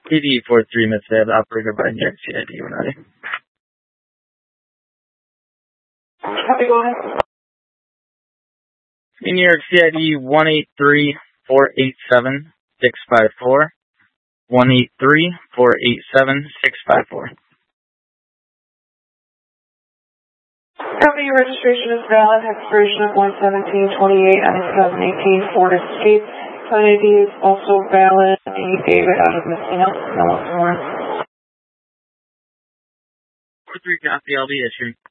PD43 Mitzvah, operator by New York CID. We're ready. Copy, go ahead. New York CID 183-487-654. 183-487-654. Copy, your registration is valid. Expiration of 1/17/28 on 2018 Ford Escape. Plan ID is also valid. David out of Messina. No more. 43 copy, I'll be issuing.